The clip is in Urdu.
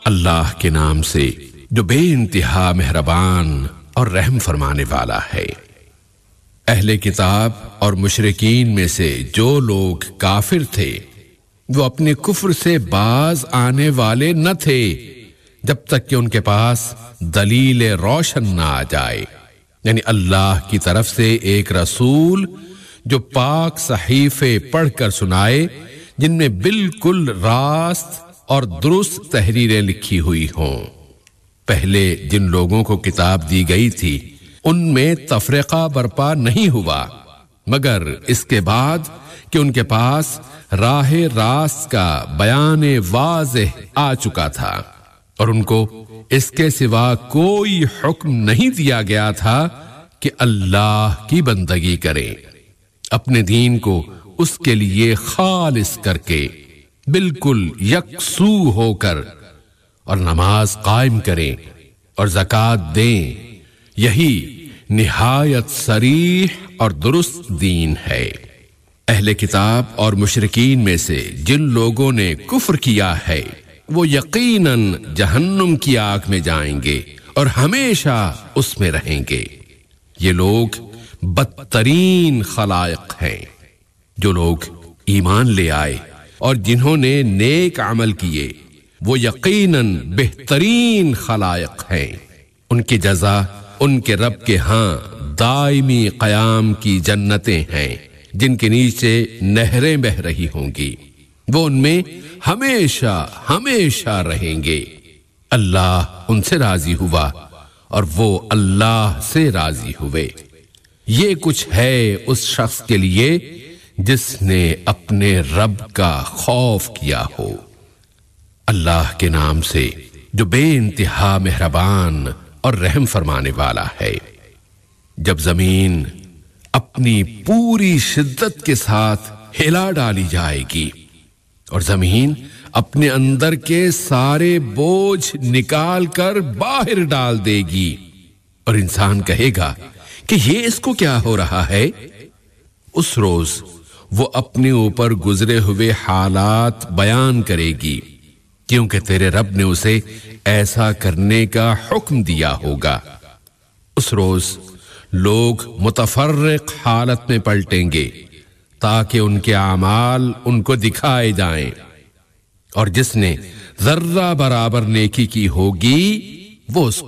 اللہ کے نام سے جو بے انتہا مہربان اور رحم فرمانے والا ہے۔ اہل کتاب اور مشرکین میں سے جو لوگ کافر تھے وہ اپنے کفر سے باز آنے والے نہ تھے جب تک کہ ان کے پاس دلیل روشن نہ آ جائے، یعنی اللہ کی طرف سے ایک رسول جو پاک صحیفے پڑھ کر سنائے جن میں بالکل راست اور درست تحریریں لکھی ہوئی ہوں۔ پہلے جن لوگوں کو کتاب دی گئی تھی ان میں تفرقہ برپا نہیں ہوا مگر اس کے بعد کہ ان کے پاس راہ راست کا بیان واضح آ چکا تھا اور ان کو اس کے سوا کوئی حکم نہیں دیا گیا تھا کہ اللہ کی بندگی کریں، اپنے دین کو اس کے لیے خالص کر کے بالکل یکسو ہو کر اور نماز قائم کریں اور زکوٰۃ دیں، یہی نہایت صریح اور درست دین ہے۔ اہل کتاب اور مشرکین میں سے جن لوگوں نے کفر کیا ہے وہ یقیناً جہنم کی آگ میں جائیں گے اور ہمیشہ اس میں رہیں گے۔ یہ لوگ بدترین خلائق ہیں۔ جو لوگ ایمان لے آئے اور جنہوں نے نیک عمل کیے وہ یقیناً بہترین خلائق ہیں۔ ان کی جزا ان کے رب کے ہاں دائمی قیام کی جنتیں ہیں جن کے نیچے نہریں بہہ رہی ہوں گی، وہ ان میں ہمیشہ ہمیشہ رہیں گے۔ اللہ ان سے راضی ہوا اور وہ اللہ سے راضی ہوئے۔ یہ کچھ ہے اس شخص کے لیے جس نے اپنے رب کا خوف کیا ہو۔ اللہ کے نام سے جو بے انتہا مہربان اور رحم فرمانے والا ہے۔ جب زمین اپنی پوری شدت کے ساتھ ہلا ڈالی جائے گی اور زمین اپنے اندر کے سارے بوجھ نکال کر باہر ڈال دے گی اور انسان کہے گا کہ یہ اس کو کیا ہو رہا ہے، اس روز وہ اپنے اوپر گزرے ہوئے حالات بیان کرے گی کیونکہ تیرے رب نے اسے ایسا کرنے کا حکم دیا ہوگا۔ اس روز لوگ متفرق حالت میں پلٹیں گے تاکہ ان کے اعمال ان کو دکھائے جائیں، اور جس نے ذرہ برابر نیکی کی ہوگی وہ اس